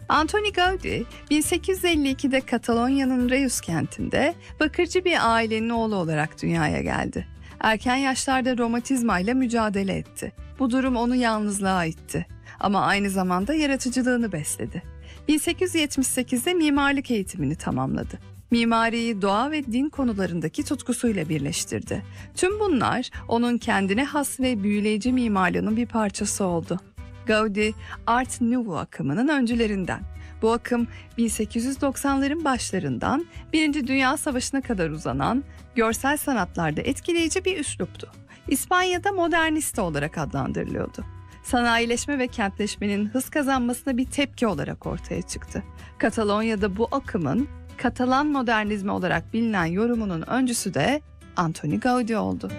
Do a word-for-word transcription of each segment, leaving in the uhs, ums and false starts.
Antoni Gaudí, bin sekiz yüz elli ikide Katalonya'nın Reus kentinde bakırcı bir ailenin oğlu olarak dünyaya geldi. Erken yaşlarda romatizmayla mücadele etti. Bu durum onu yalnızlığa itti. Ama aynı zamanda yaratıcılığını besledi. bin sekiz yüz yetmiş sekizde mimarlık eğitimini tamamladı. Mimariyi doğa ve din konularındaki tutkusuyla birleştirdi. Tüm bunlar onun kendine has ve büyüleyici mimarlığının bir parçası oldu. Gaudí, Art Nouveau akımının öncülerinden. Bu akım bin sekiz yüz doksanların başlarından Birinci Dünya Savaşı'na kadar uzanan görsel sanatlarda etkileyici bir üsluptu. İspanya'da modernista olarak adlandırılıyordu. Sanayileşme ve kentleşmenin hız kazanmasına bir tepki olarak ortaya çıktı. Katalonya'da bu akımın Katalan modernizmi olarak bilinen yorumunun öncüsü de Antoni Gaudí oldu.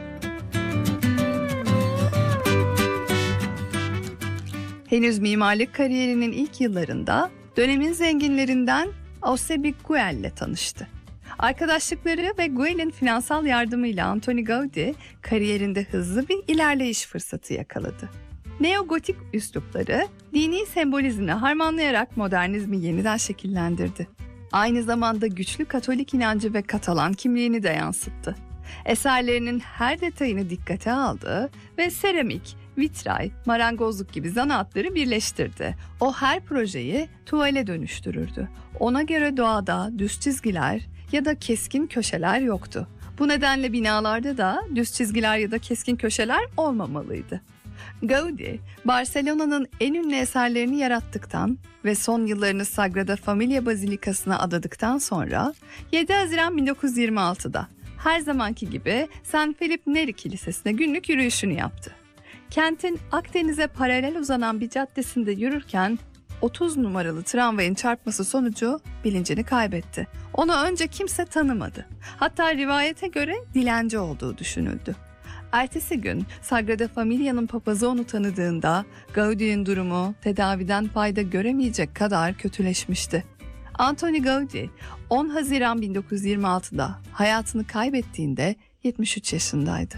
Henüz mimarlık kariyerinin ilk yıllarında dönemin zenginlerinden Eusebi Güell ile tanıştı. Arkadaşlıkları ve Güell'in finansal yardımıyla Antoni Gaudí kariyerinde hızlı bir ilerleyiş fırsatı yakaladı. Neogotik üslupları dini sembolizmle harmanlayarak modernizmi yeniden şekillendirdi. Aynı zamanda güçlü Katolik inancı ve Katalan kimliğini de yansıttı. Eserlerinin her detayını dikkate aldı ve seramik, vitray, marangozluk gibi zanaatları birleştirdi. O her projeyi tuvale dönüştürürdü. Ona göre doğada düz çizgiler ya da keskin köşeler yoktu. Bu nedenle binalarda da düz çizgiler ya da keskin köşeler olmamalıydı. Gaudí, Barcelona'nın en ünlü eserlerini yarattıktan ve son yıllarını Sagrada Familia Bazilikası'na adadıktan sonra yedi Haziran bin dokuz yüz yirmi altıda her zamanki gibi Saint Philippe Neri Kilisesi'ne günlük yürüyüşünü yaptı. Kentin Akdeniz'e paralel uzanan bir caddesinde yürürken otuz numaralı tramvayın çarpması sonucu bilincini kaybetti. Onu önce kimse tanımadı. Hatta rivayete göre dilenci olduğu düşünüldü. Ertesi gün Sagrada Familia'nın papazı onu tanıdığında Gaudí'nin durumu tedaviden fayda göremeyecek kadar kötüleşmişti. Antoni Gaudí on Haziran bin dokuz yüz yirmi altıda hayatını kaybettiğinde yetmiş üç yaşındaydı.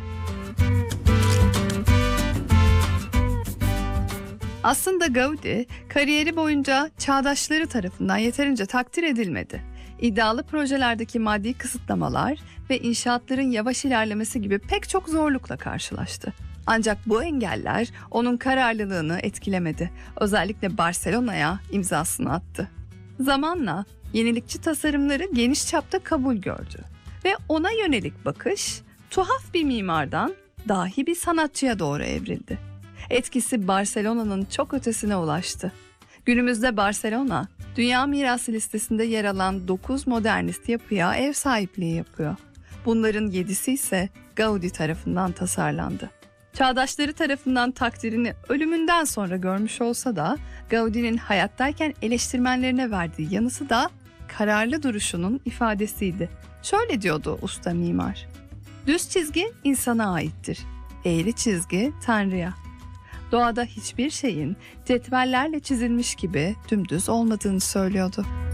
Aslında Gaudí kariyeri boyunca çağdaşları tarafından yeterince takdir edilmedi. İddialı projelerdeki maddi kısıtlamalar ve inşaatların yavaş ilerlemesi gibi pek çok zorlukla karşılaştı. Ancak bu engeller onun kararlılığını etkilemedi. Özellikle Barcelona'ya imzasını attı. Zamanla yenilikçi tasarımları geniş çapta kabul gördü ve ona yönelik bakış tuhaf bir mimardan dahi bir sanatçıya doğru evrildi. Etkisi Barcelona'nın çok ötesine ulaştı. Günümüzde Barcelona, Dünya Mirası listesinde yer alan dokuz modernist yapıya ev sahipliği yapıyor. Bunların yedisi ise Gaudí tarafından tasarlandı. Çağdaşları tarafından takdirini ölümünden sonra görmüş olsa da Gaudí'nin hayattayken eleştirmenlerine verdiği yanısı da kararlı duruşunun ifadesiydi. Şöyle diyordu usta mimar: "Düz çizgi insana aittir, eğri çizgi Tanrı'ya." Doğada hiçbir şeyin cetvellerle çizilmiş gibi dümdüz olmadığını söylüyordu.